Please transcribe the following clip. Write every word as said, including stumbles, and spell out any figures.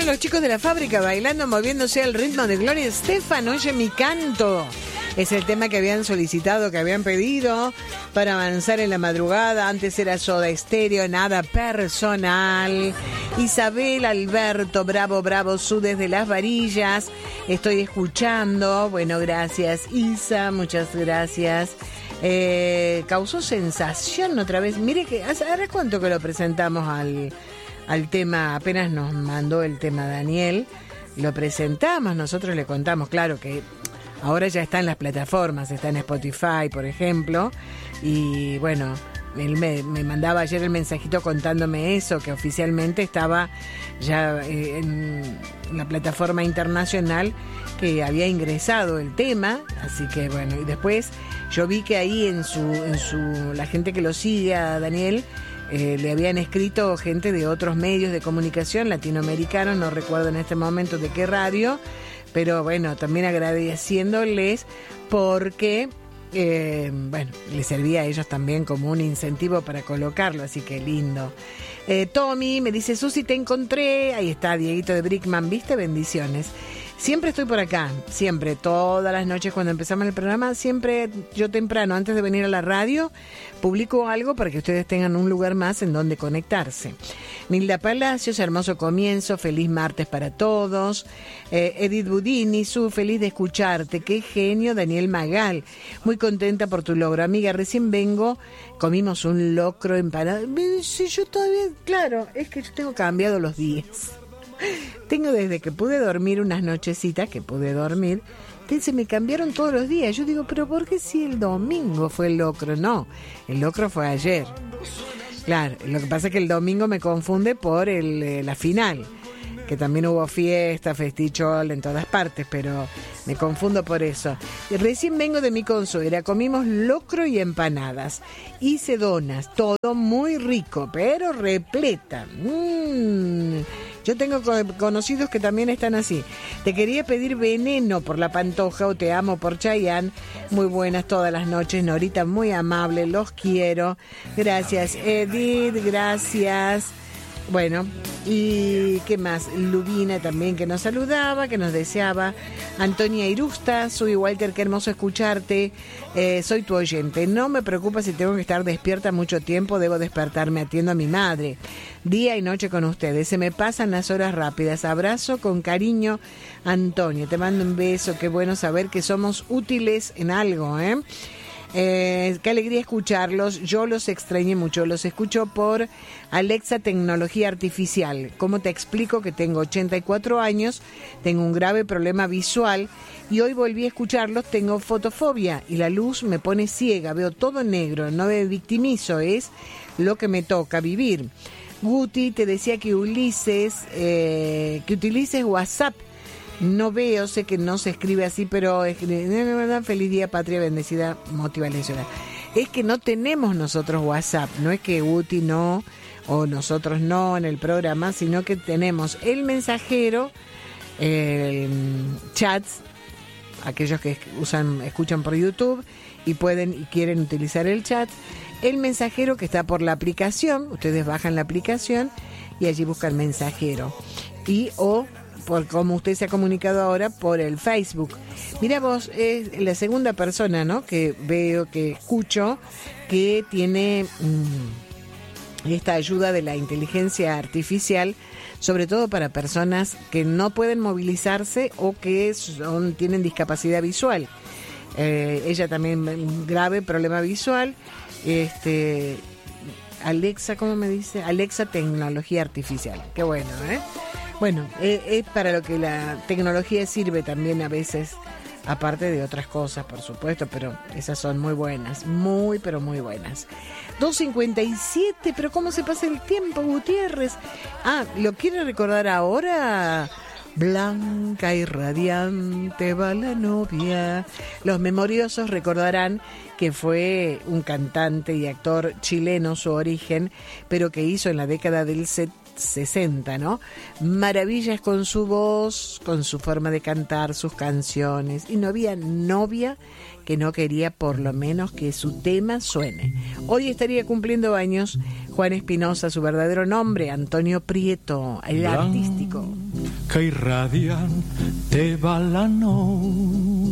eran los chicos de la fábrica bailando, moviéndose al ritmo de Gloria Estefan. Oye mi canto. Es el tema que habían solicitado, que habían pedido para avanzar en la madrugada. Antes era Soda Estéreo, Nada Personal. Isabel Alberto, bravo, bravo, Su desde Las Varillas. Estoy escuchando. Bueno, gracias Isa, muchas gracias. Eh, causó sensación otra vez. Mire que, ¿ahora cuánto que lo presentamos al, al tema? Apenas nos mandó el tema Daniel. Lo presentamos, nosotros le contamos, claro que ahora ya está en las plataformas, está en Spotify, por ejemplo, y bueno, él me, me mandaba ayer el mensajito contándome eso, que oficialmente estaba ya eh, en la plataforma internacional, que había ingresado el tema, así que bueno, y después yo vi que ahí en su, en su, la gente que lo sigue a Daniel, Eh, le habían escrito gente de otros medios de comunicación latinoamericanos, no recuerdo en este momento de qué radio, pero bueno, también agradeciéndoles porque, eh, bueno, les servía a ellos también como un incentivo para colocarlo, así que lindo. Eh, Tommy me dice, Susi, te encontré, ahí está Dieguito de Brickman, ¿viste? Bendiciones. Siempre estoy por acá, siempre, todas las noches cuando empezamos el programa, siempre yo temprano, antes de venir a la radio, publico algo para que ustedes tengan un lugar más en donde conectarse. Nilda Palacios, hermoso comienzo, feliz martes para todos. Eh, Edith Budini, Su, feliz de escucharte, qué genio. Daniel Magal, muy contenta por tu logro. Amiga, recién vengo, comimos un locro empanado. Sí, yo todavía, claro, es que yo tengo cambiado los días. Tengo desde que pude dormir unas nochecitas, que pude dormir, que se me cambiaron todos los días. Yo digo, pero ¿por qué si el domingo fue el locro? No, el locro fue ayer. Claro, lo que pasa es que el domingo me confunde por el, eh, la final, que también hubo fiesta, festichol en todas partes, pero me confundo por eso. Y recién vengo de mi consuegra, comimos locro y empanadas, hice donas, todo muy rico, pero repleta. Mmm... Yo tengo conocidos que también están así. Te quería pedir Veneno por La Pantoja o Te Amo por Chayanne. Muy buenas todas las noches, Norita, muy amable, los quiero. Gracias, Edith, gracias. Bueno, y qué más, Lubina también que nos saludaba, que nos deseaba. Antonia Irusta, soy Walter, qué hermoso escucharte, eh, soy tu oyente. No me preocupa si tengo que estar despierta mucho tiempo, debo despertarme, atiendo a mi madre. Día y noche con ustedes, se me pasan las horas rápidas. Abrazo con cariño, Antonia, te mando un beso, qué bueno saber que somos útiles en algo, ¿eh? Eh, qué alegría escucharlos, yo los extrañé mucho, los escucho por Alexa Tecnología Artificial. ¿Cómo te explico que tengo ochenta y cuatro años, tengo un grave problema visual y hoy volví a escucharlos, tengo fotofobia y la luz me pone ciega, veo todo negro, no me victimizo, es lo que me toca vivir. Guti, te decía que Ulises, eh, que utilices WhatsApp. No veo, sé que no se escribe así, pero es, de verdad, feliz día, patria bendecida, Moti Valenzuela. Es que no tenemos nosotros WhatsApp, no es que Guti no, o nosotros no en el programa, sino que tenemos el mensajero, el chats, aquellos que usan, escuchan por YouTube y pueden y quieren utilizar el chat, el mensajero que está por la aplicación, ustedes bajan la aplicación y allí buscan mensajero, y o por como usted se ha comunicado ahora por el Facebook. Mira vos, es la segunda persona, ¿no?, que veo, que escucho, que tiene mmm, esta ayuda de la inteligencia artificial, sobre todo para personas que no pueden movilizarse o que son, tienen discapacidad visual. Eh, ella también un grave problema visual. Este, Alexa, ¿cómo me dice? Alexa Tecnología Artificial. Qué bueno, ¿eh? Bueno, es, es para lo que la tecnología sirve también a veces, aparte de otras cosas, por supuesto, pero esas son muy buenas, muy, pero muy buenas. dos cincuenta y siete, pero ¿cómo se pasa el tiempo, Gutiérrez? Ah, ¿lo quiere recordar ahora? Blanca y radiante va la novia. Los memoriosos recordarán que fue un cantante y actor chileno su origen, pero que hizo en la década del sesenta, ¿no? Maravillas con su voz, con su forma de cantar, sus canciones. Y no había novia que no quería por lo menos que su tema suene. Hoy estaría cumpliendo años Juan Espinosa, su verdadero nombre, Antonio Prieto, el artístico. Que irradian te va la noche.